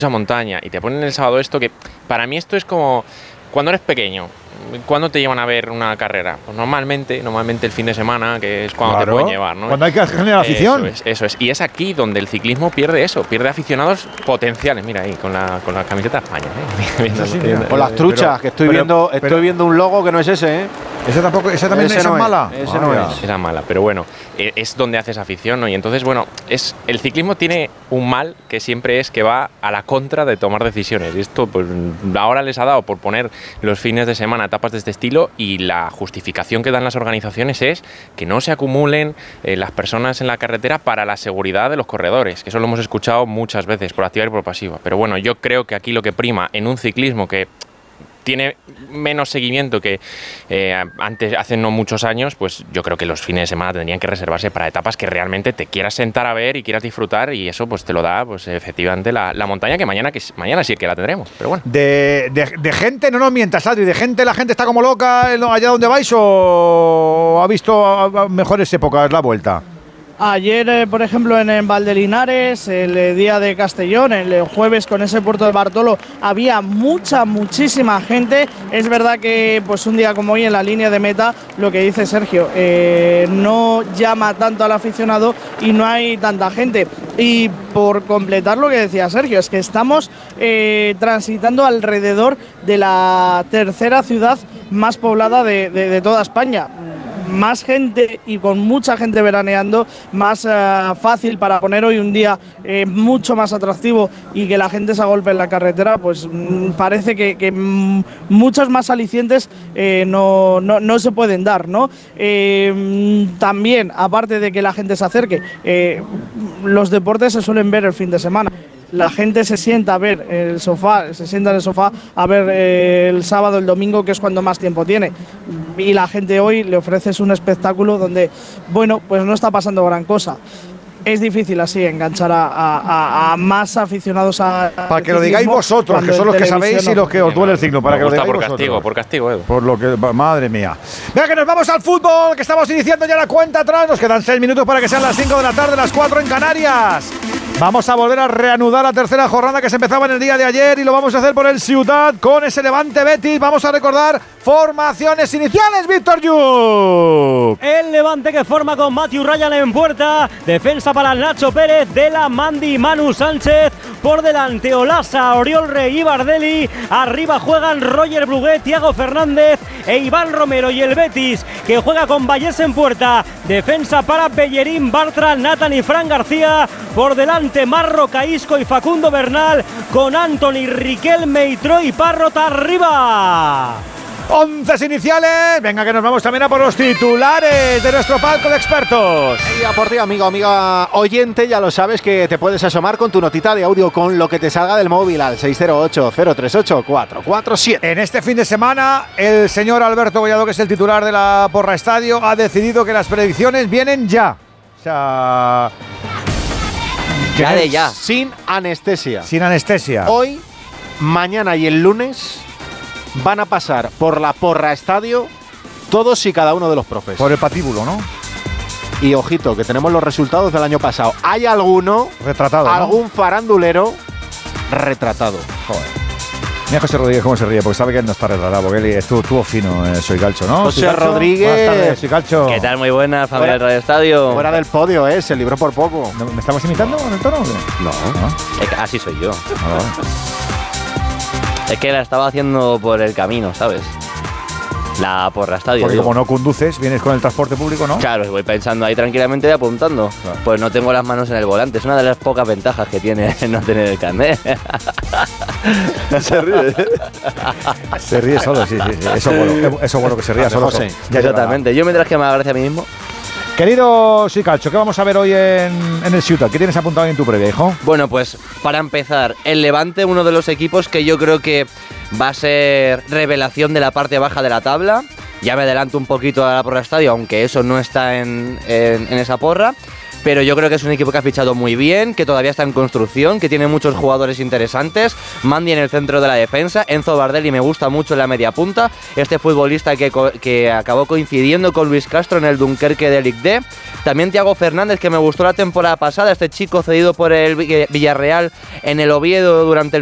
esa montaña y te ponen el sábado esto, que para mí esto es como cuando eres pequeño. ¿Cuándo te llevan a ver una carrera? Pues normalmente el fin de semana, que es cuando te pueden llevar, ¿no? Cuando hay que generar afición. Eso es. Y es aquí donde el ciclismo pierde eso, pierde aficionados potenciales. Mira ahí, con la camiseta de España, ¿eh? Con las truchas, que estoy viendo un logo que no es ese, ¿eh? Esa también esa es mala. Ese no es. Esa mala, pero bueno, es donde haces afición, ¿no? Y entonces, bueno, el ciclismo tiene un mal que siempre es que va a la contra de tomar decisiones. Y esto, pues, ahora les ha dado por poner los fines de semana etapas de este estilo, y la justificación que dan las organizaciones es que no se acumulen las personas en la carretera para la seguridad de los corredores, que eso lo hemos escuchado muchas veces, por activa y por pasiva. Pero bueno, yo creo que aquí lo que prima en un ciclismo que tiene menos seguimiento que hace no muchos años, pues yo creo que los fines de semana tendrían que reservarse para etapas que realmente te quieras sentar a ver y quieras disfrutar, y eso pues te lo da pues efectivamente la montaña, que mañana sí que la tendremos, pero bueno. De gente, no nos mientas, Adri, de gente, la gente está como loca allá donde vais, o ha visto mejores épocas la vuelta. Ayer, por ejemplo, en Valdelinares, el día de Castellón, el jueves con ese Puerto de Bartolo, había muchísima gente. Es verdad que pues un día como hoy en la línea de meta, lo que dice Sergio, no llama tanto al aficionado y no hay tanta gente. Y por completar lo que decía Sergio, es que estamos transitando alrededor de la tercera ciudad más poblada de toda España. Más gente y con mucha gente veraneando, más fácil para poner hoy un día mucho más atractivo y que la gente se agolpe en la carretera, pues parece que muchos más alicientes no se pueden dar, ¿no? También, aparte de que la gente se acerque, los deportes se suelen ver el fin de semana. La gente se sienta a ver el sofá, se sienta en el sofá a ver el sábado, el domingo, que es cuando más tiempo tiene. Y la gente hoy le ofreces un espectáculo donde, bueno, pues no está pasando gran cosa. Es difícil así enganchar a más aficionados para que lo digáis vosotros, que son los que sabéis y los que os duele el ciclo. Para que lo digáis vosotros. Por castigo, Edu. Por lo que, madre mía. Venga, que nos vamos al fútbol, que estamos iniciando ya la cuenta atrás. Nos quedan 6 minutos para que sean las 5 de la tarde, las 4 en Canarias. Vamos a volver a reanudar la tercera jornada que se empezaba en el día de ayer, y lo vamos a hacer por el Ciutat con ese Levante Betis. Vamos a recordar formaciones iniciales, Víctor Lluc. El Levante que forma con Matthew Ryan en puerta, defensa para Nacho Pérez, De La Mandi, Manu Sánchez, por delante Olasa, Oriol Rey y Bardelli, arriba juegan Roger Bruguet, Thiago Fernández e Iván Romero, y el Betis que juega con Vallés en puerta, defensa para Bellerín, Bartra, Nathan y Fran García, por delante Marro, Caisco y Facundo Bernal, con Anthony, Riquelme y Troy Parrot arriba. 11 iniciales. Venga, que nos vamos también a por los titulares de nuestro palco de expertos. Y a por ti, amigo, amiga oyente, ya lo sabes que te puedes asomar con tu notita de audio con lo que te salga del móvil al 608-038-447. En este fin de semana, el señor Alberto Collado, que es el titular de la Porra Estadio, ha decidido que las predicciones vienen ya. O sea, ya. Sin anestesia. Sin anestesia. Hoy, mañana y el lunes van a pasar por la Porra Estadio todos y cada uno de los profes. Por el patíbulo, ¿no? Y ojito, que tenemos los resultados del año pasado. Hay alguno retratado, algún farandulero retratado. Joder. Mira José Rodríguez cómo se ríe, porque sabe que él no está retratado, porque él estuvo fino, Soy Calcho, ¿no? José Rodríguez. Buenas tardes, Soy Calcho. ¿Qué tal? Muy buenas, familia del Radio Estadio. Fuera del podio, se libró por poco. ¿Me estamos imitando con el tono o qué? No. Es que así soy yo. Es que la estaba haciendo por el camino, ¿sabes? La Porra Estadio. Porque como no conduces, vienes con el transporte público, ¿no? Claro, voy pensando ahí tranquilamente y apuntando. Claro. Pues no tengo las manos en el volante. Es una de las pocas ventajas que tiene no tener el carnet. Se ríe. Se ríe solo, sí. Eso es bueno que se ría solo. José. Exactamente. Yo mientras que me haga gracia a mí mismo. Querido Sicacho, ¿qué vamos a ver hoy en el Ciutat? ¿Qué tienes apuntado en tu previa, hijo? Bueno, pues para empezar, el Levante, uno de los equipos que yo creo que va a ser revelación de la parte baja de la tabla. Ya me adelanto un poquito a la Porra Estadio, aunque eso no está en esa porra. pero yo creo que es un equipo que ha fichado muy bien, que todavía está en construcción, que tiene muchos jugadores interesantes. Mandy en el centro de la defensa, Enzo Bardelli me gusta mucho en la media punta, este futbolista que acabó coincidiendo con Luis Castro en el Dunkerque de Ligue D. También Thiago Fernández, que me gustó la temporada pasada, este chico cedido por el Villarreal en el Oviedo durante el